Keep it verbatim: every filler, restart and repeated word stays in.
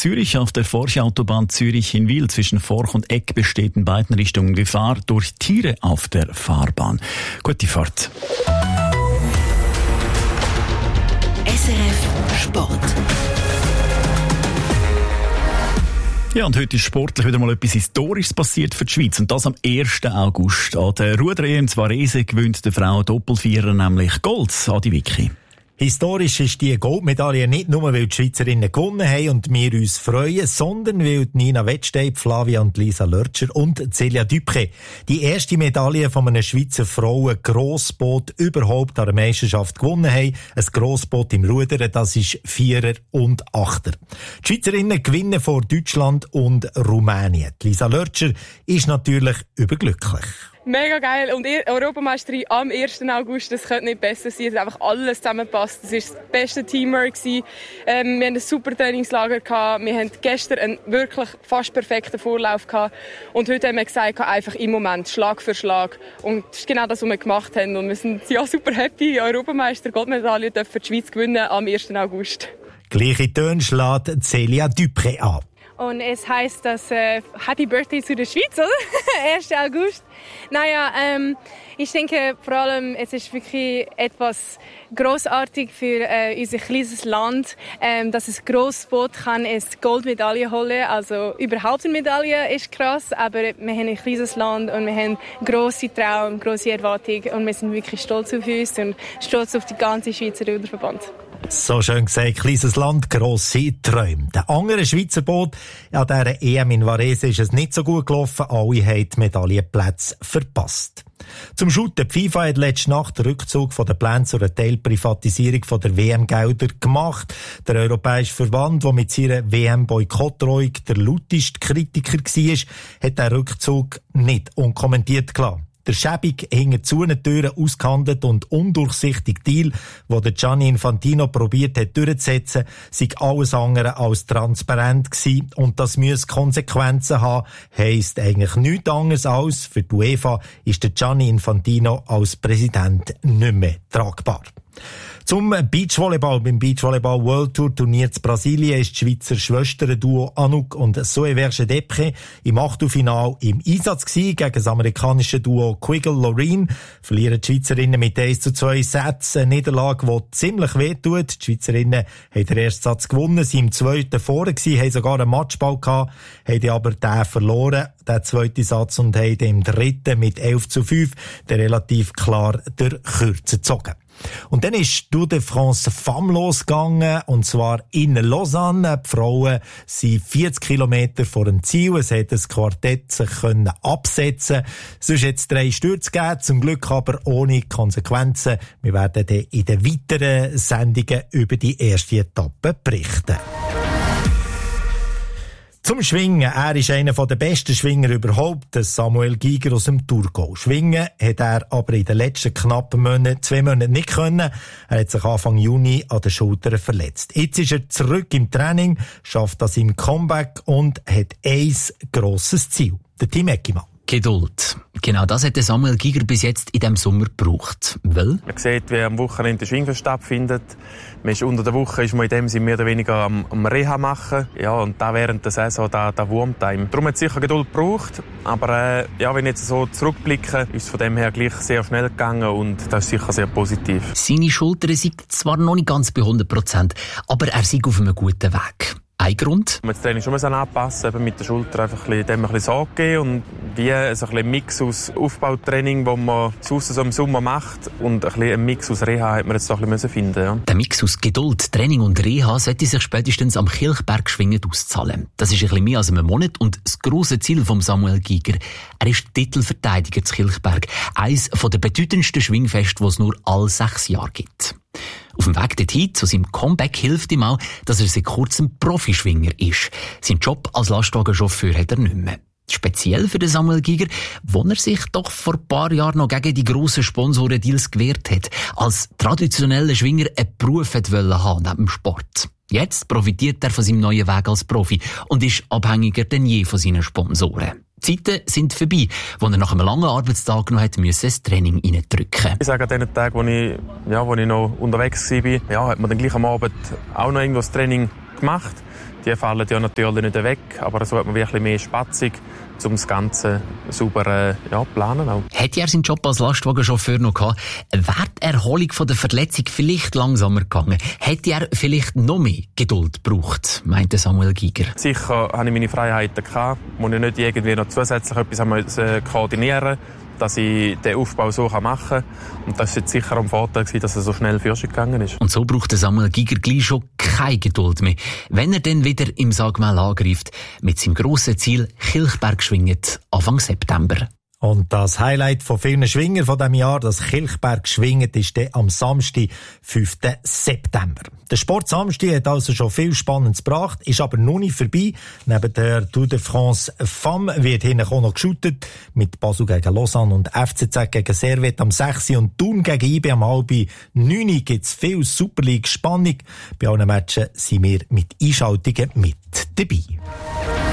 Zürich. Auf der Forche-Autobahn Zürich-Hinwil zwischen Forch und Eck besteht in beiden Richtungen Gefahr durch Tiere auf der Fahrbahn. Gute Fahrt. S R F Sport. Ja, und heute ist sportlich wieder mal etwas Historisches passiert für die Schweiz. Und das am ersten August. An der Ruder-E M in Varese gewinnt der Frau Doppelvierer nämlich Gold. Adi Vicky. Historisch ist die Goldmedaille nicht nur, weil die Schweizerinnen gewonnen haben und wir uns freuen, sondern weil Nina Wettsteib, Flavia und Lisa Lörtscher und Celia Dupré die erste Medaille von einem Schweizer Frauen-Grossboot überhaupt an der Meisterschaft gewonnen haben. Ein Grossboot im Rudern, das ist Vierer und Achter. Die Schweizerinnen gewinnen vor Deutschland und Rumänien. Lisa Lörtscher ist natürlich überglücklich. Mega geil. Und Europameisterin am ersten August, das könnte nicht besser sein. Es hat einfach alles zusammengepasst. Es war das beste Teamwork. Ähm, wir hatten ein super Trainingslager gehabt. Wir hatten gestern einen wirklich fast perfekten Vorlauf gehabt. Und heute haben wir gesagt, einfach im Moment, Schlag für Schlag. Und das ist genau das, was wir gemacht haben. Und wir sind ja super happy. Europameister, Goldmedaille dürfen die Schweiz gewinnen am ersten August. Gleiche Töne schlägt Celia Dupré an. Und es heisst, dass äh, Happy Birthday zu der Schweiz, oder? ersten August. Naja, ähm, ich denke vor allem, es ist wirklich etwas grossartig für äh, unser kleines Land, ähm, dass ein Grossboot kann eine Goldmedaille holen. Also überhaupt eine Medaille ist krass, aber wir haben ein kleines Land und wir haben grosse Traum, grosse Erwartungen und wir sind wirklich stolz auf uns und stolz auf die ganze Schweizer Ruderverband. So schön gesagt, kleines Land, grosse Träume. Der andere Schweizer Boot an dieser E M in Varese ist es nicht so gut gelaufen. Alle haben die Medaillenplätze verpasst. Zum Shooten. Die FIFA hat letzte Nacht den Rückzug von den Plänen zur Teilprivatisierung von der W M-Gelder gemacht. Der Europäische Verband, der mit seiner W M-Boykottdrohung der lauteste Kritiker war, hat den Rückzug nicht unkommentiert gelassen. Der schäbig hinter zu Türen ausgehandelt und undurchsichtige Deal, den der Gianni Infantino probiert hat durchzusetzen, sei alles andere als transparent gewesen und das müsse Konsequenzen haben, heisst eigentlich nichts anderes als, für die UEFA ist der Gianni Infantino als Präsident nicht mehr tragbar. Zum Beachvolleyball. Beim Beachvolleyball World Tour Turnier in Brasilien ist das Schweizer Schwesterduo Anouk und Zoe Verge-Depre im Achtelfinale im Einsatz gewesen gegen das amerikanische Duo Quiggle-Loreen. Verlieren die Schweizerinnen mit eins zu zwei Sätzen. Eine Niederlage, die ziemlich wehtut. Die Schweizerinnen haben den ersten Satz gewonnen, sind im zweiten vorne gewesen, haben sogar einen Matchball gehabt, haben aber den verloren, den zweiten Satz, und haben im dritten mit elf zu fünf den relativ klar der Kürze gezogen. Und dann ist Tour de France Femme losgegangen, und zwar in Lausanne. Die Frauen sind vierzig Kilometer vor dem Ziel. Es hat das Quartett sich können absetzen. Sonst hat es drei Stürze gegeben, zum Glück aber ohne Konsequenzen. Wir werden dann in den weiteren Sendungen über die erste Etappe berichten. Zum Schwingen. Er ist einer der besten Schwinger überhaupt, Samuel Giger aus dem Thurgau. Schwingen hat er aber in den letzten knappen Monaten, zwei Monaten nicht können. Er hat sich Anfang Juni an den Schultern verletzt. Jetzt ist er zurück im Training, schafft das im Comeback und hat ein grosses Ziel. Der Tim Eckimann. Geduld. Genau das hat Samuel Giger bis jetzt in diesem Sommer gebraucht. Weil? Man sieht, wie am Wochenende der Schwingfest stattfindet. Man ist unter der Woche ist man in dem Sinne mehr oder weniger am, am Reha machen. Ja, und da während der Saison, da, da Wurmtime. Darum hat es sicher Geduld gebraucht. Aber äh, ja, wenn ich jetzt so zurückblicke, ist es von dem her gleich sehr schnell gegangen und das ist sicher sehr positiv. Seine Schultern sind zwar noch nicht ganz bei hundert Prozent, aber er ist auf einem guten Weg. Ein Grund? Man muss das Training schon anpassen, eben mit der Schulter einfach ein bisschen, dem ein bisschen Sorge geben und wie ein, so ein Mix aus Aufbautraining, das man draussen so im Sommer macht, und ein, bisschen ein Mix aus Reha hat man jetzt so ein bisschen finden. Ja. Der Mix aus Geduld, Training und Reha sollte sich spätestens am Kilchberg schwingend auszahlen. Das ist ein bisschen mehr als einen Monat und das grosse Ziel von Samuel Giger. Er ist Titelverteidiger zu Kilchberg, eines der bedeutendsten Schwingfeste, die es nur alle sechs Jahre gibt. Auf dem Weg dorthin zu seinem Comeback hilft ihm auch, dass er seit kurzem Profischwinger ist. Sein Job als Lastwagenchauffeur hat er nicht mehr. Speziell für den Samuel Giger, wo er sich doch vor ein paar Jahren noch gegen die grossen Sponsoren-Deals gewehrt hat, als traditioneller Schwinger einen Beruf wollte haben neben dem Sport. Jetzt profitiert er von seinem neuen Weg als Profi und ist abhängiger denn je von seinen Sponsoren. Die Zeiten sind vorbei, wo er nach einem langen Arbeitstag noch hat müssen, das Training reindrücken. Ich sage, an den Tagen, wo ich, ja, wo ich noch unterwegs war, ja, hat man dann gleich am Abend auch noch irgendwo das Training gemacht. die fallen ja natürlich nicht weg, aber so hat man wirklich mehr Spatzung, um das Ganze sauber äh, ja, planen auch. Hätte er seinen Job als Lastwagenchauffeur noch gehabt, wäre die Erholung von der Verletzung vielleicht langsamer gegangen? Hätte er vielleicht noch mehr Geduld gebraucht, meinte Samuel Giger. Sicher hatte ich meine Freiheiten gehabt, muss ich nicht irgendwie noch zusätzlich etwas äh, koordinieren, dass ich den Aufbau so machen kann. Und das war jetzt sicher ein Vorteil, dass er so schnell für sich gegangen ist. Und so braucht der Samuel Giger gleich schon keine Geduld mehr, wenn er dann wieder im Sagmel angreift, mit seinem grossen Ziel Kilchberg schwinget Anfang September. Und das Highlight von vielen Schwinger von diesem Jahr, das Kilchberg schwinget, ist dann am Samstag, fünften September. Der Sport Samstag hat also schon viel Spannendes gebracht, ist aber noch nicht vorbei. Neben der Tour de France Femme wird hinten auch noch geshootet, mit Basel gegen Lausanne und F C Z gegen Servette am sechs und Thun gegen I B am halb neun gibt es viel Super League Spannung. Bei allen Matchen sind wir mit Einschaltungen mit dabei.